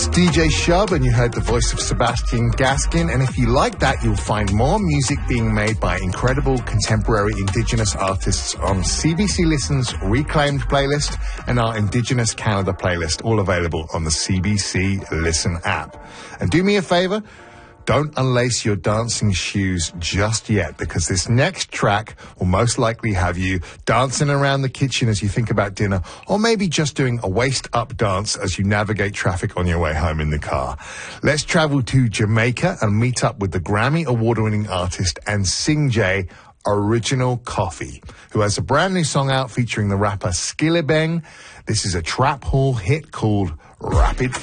DJ Shub, and you heard the voice of Sebastian Gaskin. And if you like that, you'll find more music being made by incredible contemporary Indigenous artists on CBC Listen's Reclaimed playlist and our Indigenous Canada playlist, all available on the CBC Listen app. And do me a favor, don't unlace your dancing shoes just yet, because this next track will most likely have you dancing around the kitchen as you think about dinner, or maybe just doing a waist-up dance as you navigate traffic on your way home in the car. Let's travel to Jamaica and meet up with the Grammy award-winning artist and Sing-J Original Coffee, who has a brand new song out featuring the rapper Skillibeng. This is a trap hall hit called Rapid